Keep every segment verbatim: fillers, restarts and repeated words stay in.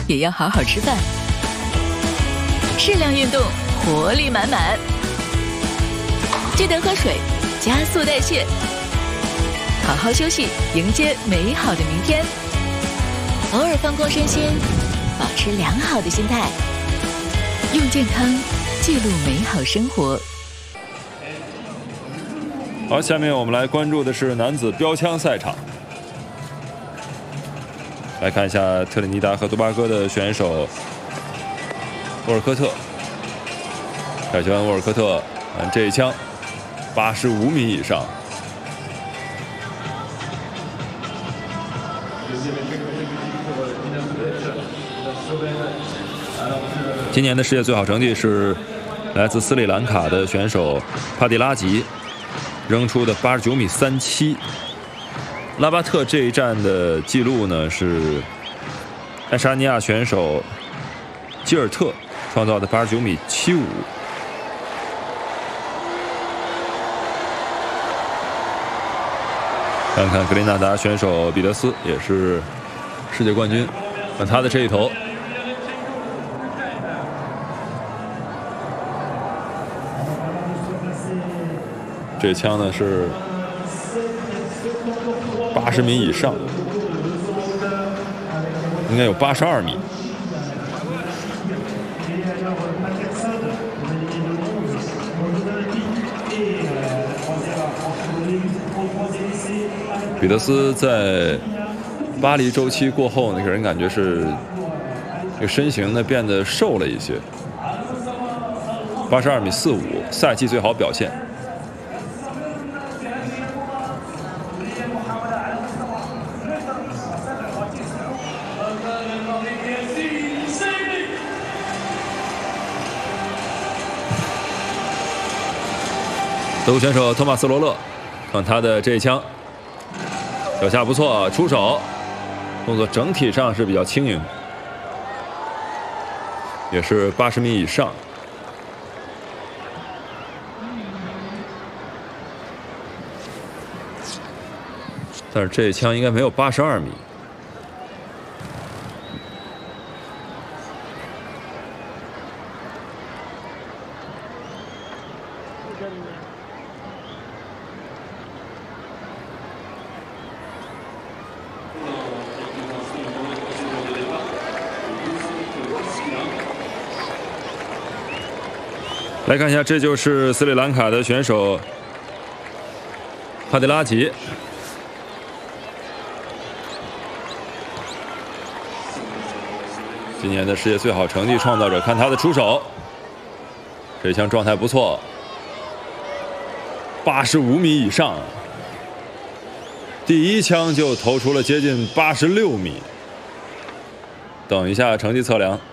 也要好好吃饭，适量运动，活力满满。记得喝水，加速代谢，好好休息，迎接美好的明天。偶尔放空身心，保持良好的心态，用健康记录美好生活。 好，下面我们来关注的是男子标枪赛场。来看一下特立尼达和多巴哥的选手沃尔科特，凯旋沃尔科特，嗯，这一枪八十五米以上。今年的世界最好成绩是来自斯里兰卡的选手帕蒂拉吉扔出的八十九米三七。拉巴特这一站的记录呢是爱沙尼亚选手基尔特创造的八十九米七五。看看格林纳达选手彼得斯也是世界冠军，看他的这一头。这枪呢是八十米以上，应该有八十二米。彼得斯在巴黎周期过后呢，给人感觉是这个身形呢变得瘦了一些。八十二米四五，赛季最好表现。德国选手托马斯·罗勒，看他的这一枪，脚下不错，出手动作整体上是比较轻盈，也是八十米以上。但是这一枪应该没有八十二米。来看一下，这就是斯里兰卡的选手帕蒂拉吉。今年的世界最好成绩创造者，看他的出手，这一枪状态不错，八十五米以上，第一枪就投出了接近八十六米。等一下成绩测量。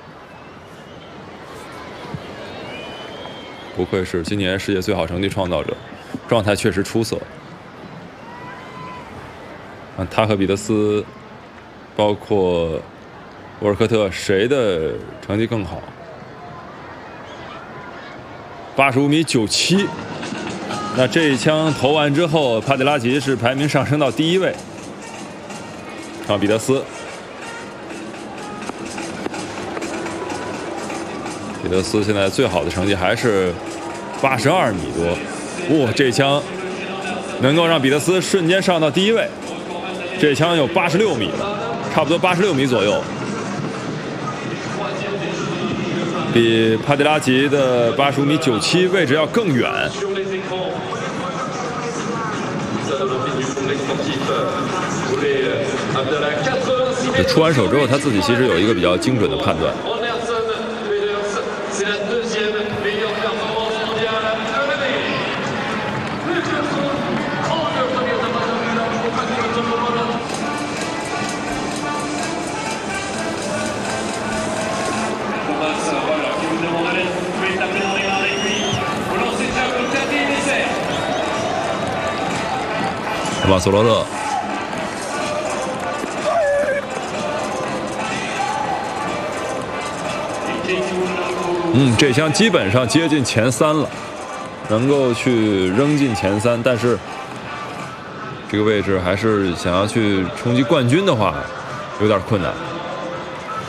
不愧是今年世界最好成绩创造者，状态确实出色。啊，他和彼得斯，包括沃尔科特，谁的成绩更好？八十五米九七。那这一枪投完之后，帕蒂拉吉是排名上升到第一位。看彼得斯，彼得斯现在最好的成绩还是八十二米多。哇、哦，这一枪能够让彼得斯瞬间上到第一位。这一枪有八十六米，差不多八十六米左右，比帕蒂拉吉的八十五米九七位置要更远。出完手之后，他自己其实有一个比较精准的判断。马索罗勒，嗯，这枪基本上接近前三了，能够去扔进前三，但是这个位置还是想要去冲击冠军的话，有点困难。